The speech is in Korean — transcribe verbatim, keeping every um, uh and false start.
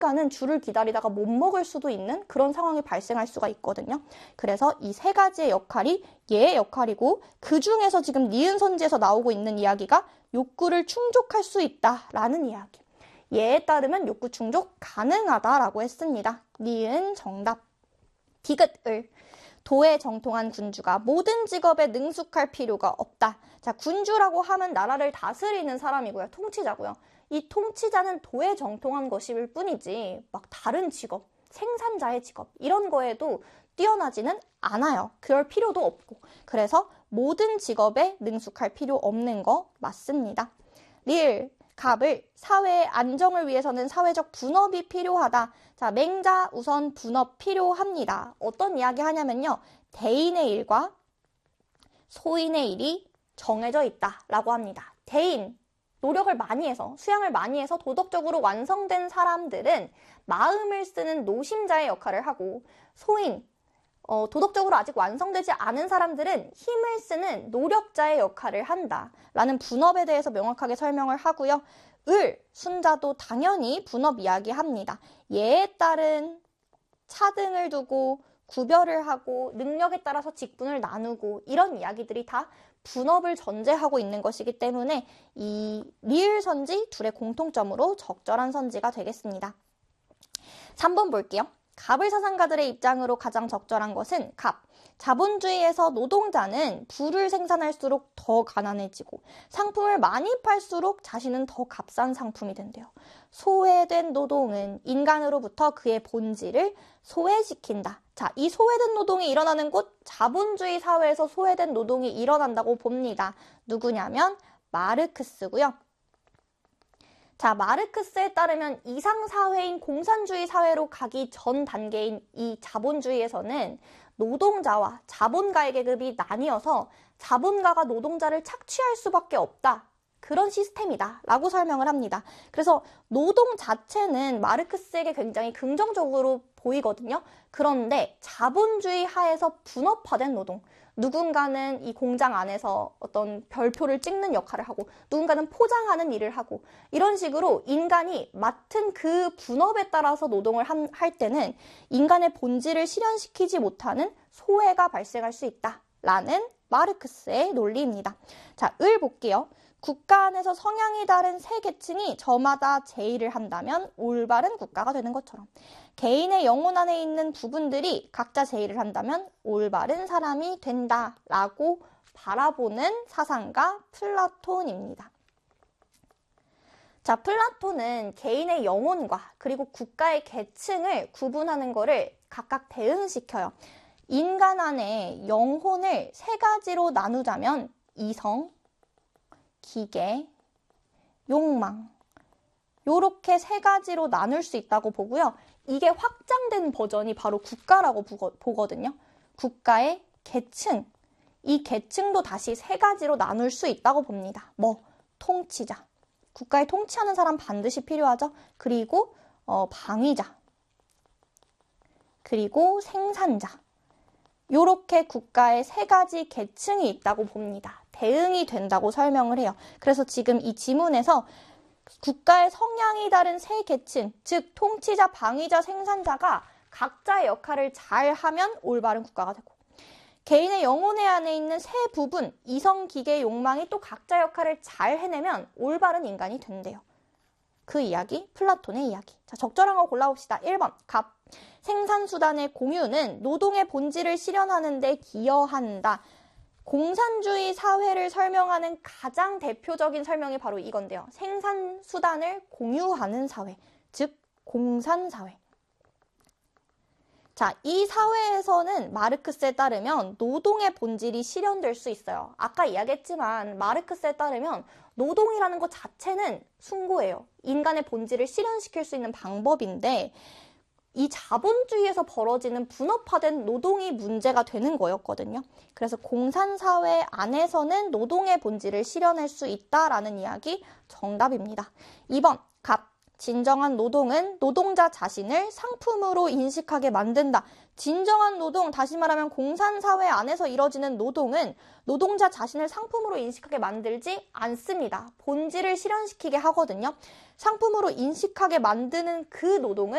순식간은 줄을 기다리다가 못 먹을 수도 있는 그런 상황이 발생할 수가 있거든요. 그래서 이 세 가지의 역할이 얘의 역할이고 그 중에서 지금 니은 선지에서 나오고 있는 이야기가 욕구를 충족할 수 있다라는 이야기. 얘에 따르면 욕구 충족 가능하다라고 했습니다. 니은 정답. 디귿을. 도에 정통한 군주가 모든 직업에 능숙할 필요가 없다. 자, 군주라고 하면 나라를 다스리는 사람이고요. 통치자고요. 이 통치자는 도에 정통한 것일 뿐이지 막 다른 직업, 생산자의 직업 이런 거에도 뛰어나지는 않아요. 그럴 필요도 없고. 그래서 모든 직업에 능숙할 필요 없는 거 맞습니다. 리을, 갑을 사회의 안정을 위해서는 사회적 분업이 필요하다. 자, 맹자 우선 분업 필요합니다. 어떤 이야기 하냐면요. 대인의 일과 소인의 일이 정해져 있다라고 합니다. 대인, 노력을 많이 해서 수양을 많이 해서 도덕적으로 완성된 사람들은 마음을 쓰는 노심자의 역할을 하고 소인, 어, 도덕적으로 아직 완성되지 않은 사람들은 힘을 쓰는 노력자의 역할을 한다라는 분업에 대해서 명확하게 설명을 하고요. 을, 순자도 당연히 분업 이야기합니다. 얘에 따른 차등을 두고 구별을 하고 능력에 따라서 직분을 나누고 이런 이야기들이 다 분업을 전제하고 있는 것이기 때문에 이 리을 선지 둘의 공통점으로 적절한 선지가 되겠습니다. 삼 번 볼게요. 갑을 사상가들의 입장으로 가장 적절한 것은 갑. 자본주의에서 노동자는 부를 생산할수록 더 가난해지고 상품을 많이 팔수록 자신은 더 값싼 상품이 된대요. 소외된 노동은 인간으로부터 그의 본질을 소외시킨다. 자, 이 소외된 노동이 일어나는 곳 자본주의 사회에서 소외된 노동이 일어난다고 봅니다. 누구냐면 마르크스고요. 자, 마르크스에 따르면 이상사회인 공산주의 사회로 가기 전 단계인 이 자본주의에서는 노동자와 자본가의 계급이 나뉘어서 자본가가 노동자를 착취할 수밖에 없다. 그런 시스템이다 라고 설명을 합니다. 그래서 노동 자체는 마르크스에게 굉장히 긍정적으로 보이거든요. 그런데 자본주의 하에서 분업화된 노동, 누군가는 이 공장 안에서 어떤 별표를 찍는 역할을 하고 누군가는 포장하는 일을 하고 이런 식으로 인간이 맡은 그 분업에 따라서 노동을 할 때는 인간의 본질을 실현시키지 못하는 소외가 발생할 수 있다라는 마르크스의 논리입니다. 자, 을 볼게요. 국가 안에서 성향이 다른 세 계층이 저마다 제의를 한다면 올바른 국가가 되는 것처럼 개인의 영혼 안에 있는 부분들이 각자 제의를 한다면 올바른 사람이 된다라고 바라보는 사상가 플라톤입니다. 자, 플라톤은 개인의 영혼과 그리고 국가의 계층을 구분하는 것을 각각 대응시켜요. 인간 안에 영혼을 세 가지로 나누자면 이성, 기계, 욕망 요렇게 세 가지로 나눌 수 있다고 보고요. 이게 확장된 버전이 바로 국가라고 보거든요. 국가의 계층, 이 계층도 다시 세 가지로 나눌 수 있다고 봅니다. 뭐 통치자, 국가에 통치하는 사람 반드시 필요하죠. 그리고 어, 방위자, 그리고 생산자 요렇게 국가의 세 가지 계층이 있다고 봅니다. 대응이 된다고 설명을 해요. 그래서 지금 이 지문에서 국가의 성향이 다른 세 계층, 즉 통치자, 방위자, 생산자가 각자의 역할을 잘 하면 올바른 국가가 되고 개인의 영혼의 안에 있는 세 부분, 이성, 기계, 욕망이 또 각자 역할을 잘 해내면 올바른 인간이 된대요. 그 이야기, 플라톤의 이야기. 자, 적절한 거 골라봅시다. 일 번, 갑. 생산수단의 공유는 노동의 본질을 실현하는 데 기여한다. 공산주의 사회를 설명하는 가장 대표적인 설명이 바로 이건데요. 생산수단을 공유하는 사회, 즉 공산사회. 자, 이 사회에서는 마르크스에 따르면 노동의 본질이 실현될 수 있어요. 아까 이야기했지만 마르크스에 따르면 노동이라는 것 자체는 숭고해요. 인간의 본질을 실현시킬 수 있는 방법인데 이 자본주의에서 벌어지는 분업화된 노동이 문제가 되는 거였거든요. 그래서 공산사회 안에서는 노동의 본질을 실현할 수 있다라는 이야기 정답입니다. 이 번, 갑. 진정한 노동은 노동자 자신을 상품으로 인식하게 만든다. 진정한 노동, 다시 말하면 공산사회 안에서 이뤄지는 노동은 노동자 자신을 상품으로 인식하게 만들지 않습니다. 본질을 실현시키게 하거든요. 상품으로 인식하게 만드는 그 노동은